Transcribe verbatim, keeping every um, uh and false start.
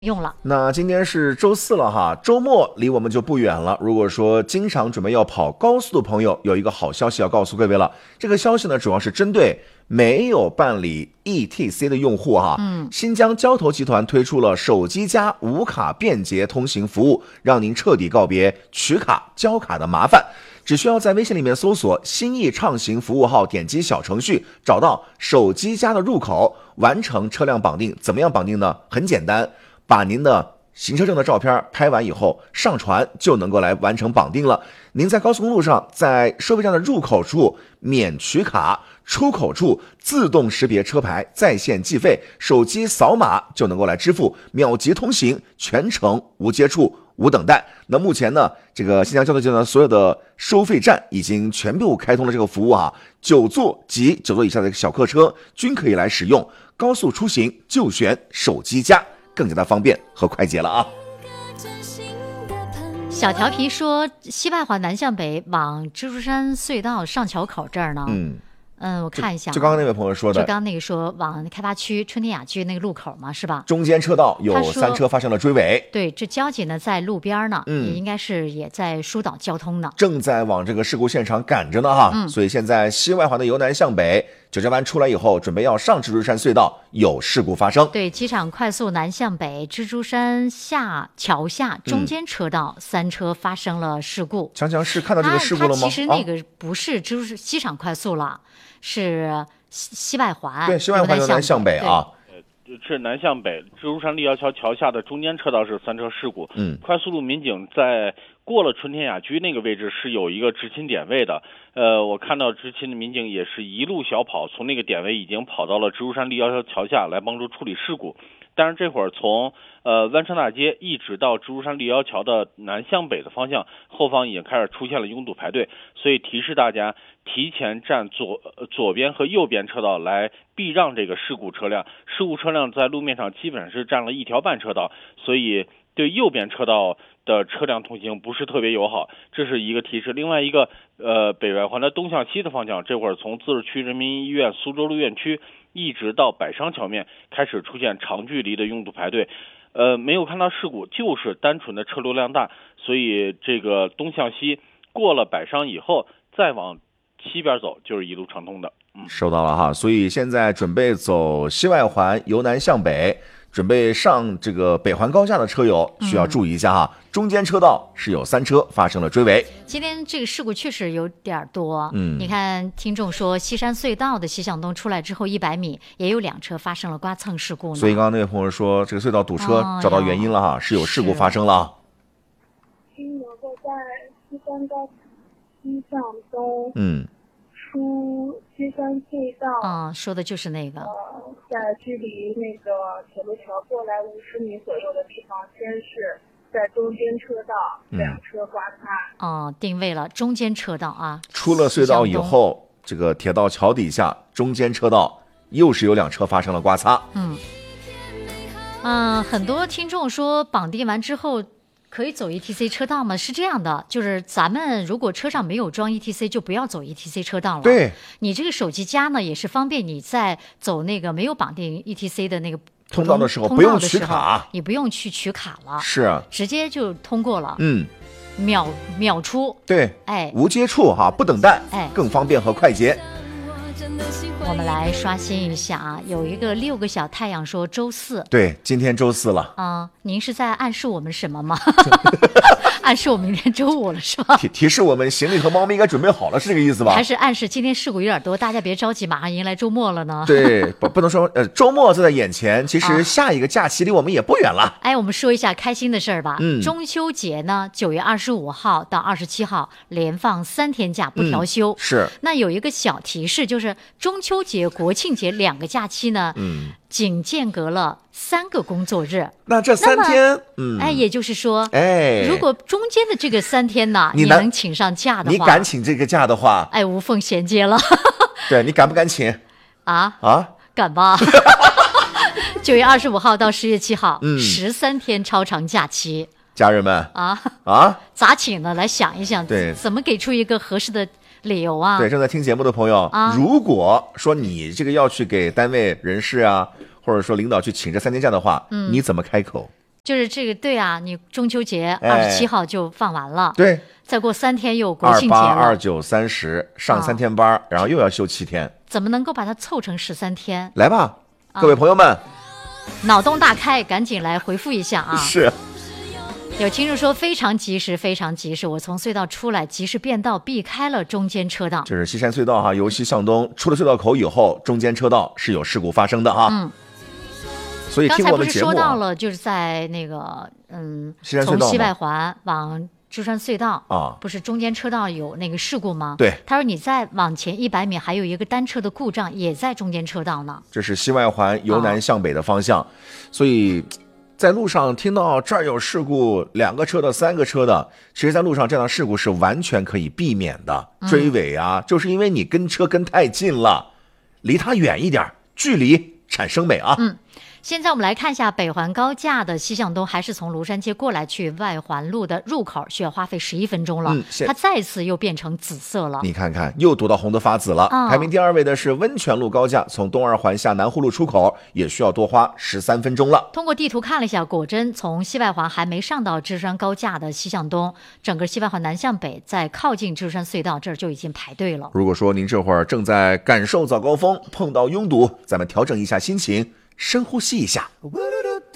用了。 那今天是周四了哈，周末离我们就不远了。如果说经常准备要跑高速的朋友，有一个好消息要告诉各位了。这个消息呢，主要是针对没有办理 E T C 的用户哈。嗯，新疆交投集团推出了手机加无卡便捷通行服务，让您彻底告别取卡交卡的麻烦。只需要在微信里面搜索新意畅行服务号，点击小程序，找到手机加的入口，完成车辆绑定。怎么样绑定呢？很简单，把您的行车证的照片拍完以后上传，就能够来完成绑定了。您在高速公路上，在收费站的入口处免取卡，出口处自动识别车牌，在线计费，手机扫码就能够来支付，秒级通行，全程无接触无等待。那目前呢，这个新疆交通集团所有的收费站已经全部开通了这个服务啊，九座及九座以下的小客车均可以来使用，高速出行就选手机加，更加的方便和快捷了啊。 小调皮说，西外环南向北往蜘蛛山隧道上桥口这儿呢，嗯嗯，我看一下， 就刚刚那位朋友说的， 就刚刚那个说往开发区春天雅居那个路口嘛，是吧？ 中间车道有三车发生了追尾。 对，这交警呢在路边呢，嗯，也应该是也在疏导交通呢， 正在往这个事故现场赶着呢哈。嗯，所以现在西外环的由南向北，九江湾出来以后，准备要上蜘蛛山隧道，有事故发生。 对，机场快速南向北，蜘蛛山下桥下中间车道、嗯、三车发生了事故。 强强是看到这个事故了吗？ 它其实那个不是蜘蛛机场快速了。是西西外环， 对，西外环由南向北啊， 呃，是南向北，蜘蛛山立交桥桥下的中间车道是三车事故。嗯，快速路民警在过了春天雅居那个位置是有一个执勤点位的。呃，我看到执勤的民警也是一路小跑，从那个点位已经跑到了蜘蛛山立交桥桥下来帮助处理事故。但是这会儿从呃万昌大街一直到蜘蛛山立交桥的南向北的方向，后方已经开始出现了拥堵排队，所以提示大家提前站左左边和右边车道来避让这个事故车辆。事故车辆在路面上基本上是占了一条半车道，所以对右边车道的车辆通行不是特别友好，这是一个提示。另外一个，呃，北外环的东向西的方向，这会儿从自治区人民医院苏州路院区一直到百商桥面开始出现长距离的拥堵排队。呃，没有看到事故，就是单纯的车流量大，所以这个东向西过了百商以后，再往西边走就是一路畅通的。嗯， 收到了哈。所以现在准备走西外环由南向北，准备上这个北环高架的车友需要注意一下哈，嗯、中间车道是有三车发生了追尾。 今天这个事故确实有点多，嗯，你看听众说西山隧道的西向东出来之后一百米也有两车发生了刮蹭事故呢。 所以刚刚那位朋友说这个隧道堵车、哦、找到原因了哈，是有事故发生了。 新罗会在西山高西向东， 嗯。 出西山隧道， 嗯，说的就是那个。 呃，在距离那个铁路桥过来五十米左右的地方，先是在中间车道、嗯、两车刮擦。 哦，定位了中间车道啊。 出了隧道以后，这个铁道桥底下中间车道又是有两车发生了刮擦。 嗯，嗯、呃，很多听众说绑定完之后。可以走 E T C 车道吗？是这样的，就是咱们如果车上没有装 E T C， 就不要走 E T C 车道了。 对， 你这个手机加呢，也是方便你在走那个没有绑定 E T C 的那个通道的时候，不用取卡， 你不用去取卡了， 是直接就通过了。 嗯， 秒秒出， 对， 哎， 无接触哈，不等待， 哎， 更方便和快捷。 我们来刷新一下啊，有一个六个小太阳说周四， 对，今天周四了啊、呃，您是在暗示我们什么吗？暗示我明天周五了是吧？ 提提示我们行李和猫咪应该准备好了，是这个意思吧？ 还是暗示今天事故有点多，大家别着急，马上迎来周末了呢？ 对，不不能说呃周末就在眼前，其实下一个假期离我们也不远了。 哎，我们说一下开心的事儿吧。嗯，中秋节呢，九月二十五号到二十七号连放三天假不调休。 嗯、是。 那有一个小提示，就是中秋节、国庆节两个假期呢，嗯，仅间隔了三个工作日。 那这三天，嗯， 哎，也就是说， 哎， 如果中间的这个三天呢，你能请上假的话， 你敢请这个假的话， 哎，无缝衔接了。 对，你敢不敢请？ 啊啊， 敢吧？九月二十五号到十月七号， 嗯， 十三天超长假期。 家人们啊啊， 咋请呢？来想一想， 对， 怎么给出一个合适的理由啊？ 对，正在听节目的朋友，啊，如果说你这个要去给单位人事啊，或者说领导去请这三天假的话，嗯，你怎么开口？ 就是这个对啊，你中秋节二十七号就放完了， 对， 再过三天又国庆节了，二八、 了， 二九、三十上三天班、啊，然后又要休七天， 怎么能够把它凑成十三天？ 来吧，各位朋友们，啊、 脑洞大开，赶紧来回复一下啊！ 是。 有听众说非常及时，非常及时，我从隧道出来，及时变道，避开了中间车道。 这是西山隧道哈，由西向东，出了隧道口以后，中间车道是有事故发生的哈。 嗯。 所以听我们节目、啊、 刚才不是说到了，就是在那个嗯， 西山隧道从西外环往珠山隧道啊， 不是中间车道有那个事故吗？ 对。 他说你再往前一百米还有一个单车的故障，也在中间车道呢。 这是西外环由南向北的方向，啊、所以。在路上听到这儿有事故，两个车的、三个车的，其实在路上这样的事故是完全可以避免的。追尾啊，嗯、就是因为你跟车跟太近了，离它远一点，距离产生美啊。 嗯。现在我们来看一下北环高架的西向东，还是从庐山街过来去外环路的入口，需要花费十一分钟了。嗯，它再次又变成紫色了。 你看看，又读到红的发紫了。哦、排名第二位的是温泉路高架，从东二环下南湖路出口，也需要多花十三分钟了。 通过地图看了一下，果真从西外环还没上到芝山高架的西向东，整个西外环南向北，在靠近芝山隧道这儿就已经排队了。 如果说您这会儿正在感受早高峰，碰到拥堵，咱们调整一下心情。深呼吸一下。